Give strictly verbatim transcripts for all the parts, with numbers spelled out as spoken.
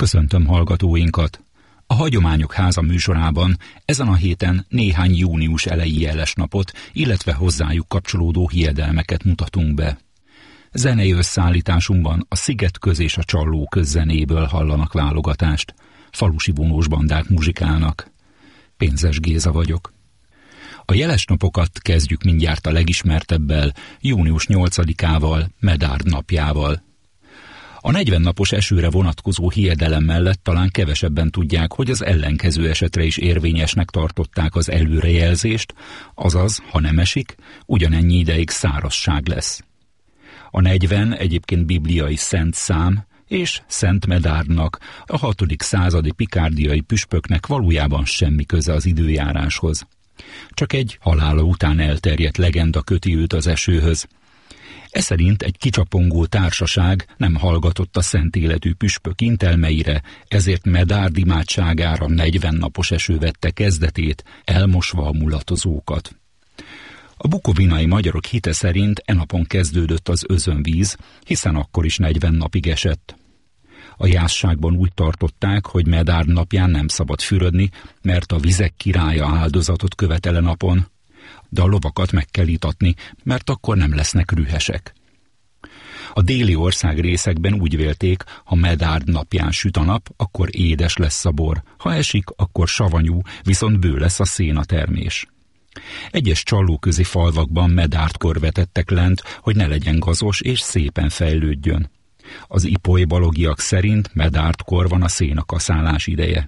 Köszöntöm hallgatóinkat! A Hagyományok Háza műsorában ezen a héten néhány június eleji jelesnapot, illetve hozzájuk kapcsolódó hiedelmeket mutatunk be. Zenei összeállításunkban a Szigetköz és a Csallóköz zenéből hallanak válogatást. Falusi vonós bandák muzsikálnak. Pénzes Géza vagyok. A jelesnapokat kezdjük mindjárt a legismertebbel, június nyolcadikával, Medárd napjával. A negyven napos esőre vonatkozó hiedelem mellett talán kevesebben tudják, hogy az ellenkező esetre is érvényesnek tartották az előrejelzést, azaz, ha nem esik, ugyanennyi ideig szárazság lesz. A negyven egyébként bibliai szent szám, és Szent Medárdnak, a hatodik századi pikárdiai püspöknek valójában semmi köze az időjáráshoz. Csak egy halála után elterjedt legenda köti őt az esőhöz. Eszerint egy kicsapongó társaság nem hallgatott a szent életű püspök intelmeire, ezért Medárd imádságára negyven napos eső vette kezdetét, elmosva a mulatozókat. A bukovinai magyarok hite szerint e napon kezdődött az özönvíz, hiszen akkor is negyven napig esett. A jászságban úgy tartották, hogy Medárd napján nem szabad fürödni, mert a vizek királya áldozatot követele napon, de a lovakat meg kell itatni, mert akkor nem lesznek rühesek. A déli ország részekben úgy vélték, ha Medárd napján süt a nap, akkor édes lesz a bor, ha esik, akkor savanyú, viszont bő lesz a szénatermés. Egyes csallóközi falvakban Medárdkor vetettek lent, hogy ne legyen gazos és szépen fejlődjön. Az ipoly balogiak szerint Medárdkor van a szénakaszálás ideje.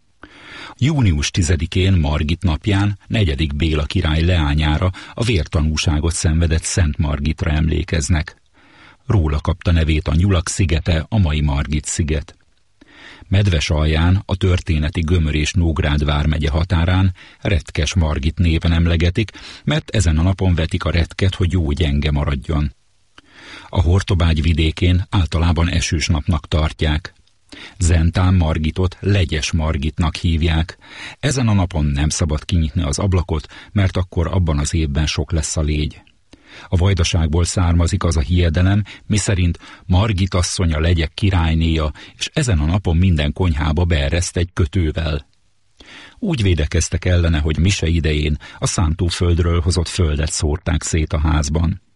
Június tizedikén, Margit napján, negyedik Béla király leányára, a vértanúságot szenvedett Szent Margitra emlékeznek. Róla kapta nevét a Nyulak szigete, a mai Margit-sziget. Medvesalján, a történeti Gömör és Nógrád vármegye határán Retkes Margit néven emlegetik, mert ezen a napon vetik a retket, hogy jó gyenge maradjon. A Hortobágy vidékén általában esős napnak tartják. Zentán Margitot Legyes Margitnak hívják. Ezen a napon nem szabad kinyitni az ablakot, mert akkor abban az évben sok lesz a légy. A vajdaságból származik az a hiedelem, miszerint Margit asszony a legyek királynéja, és ezen a napon minden konyhába beereszt egy kötővel. Úgy védekeztek ellene, hogy mise idején a szántóföldről hozott földet szórták szét a házban.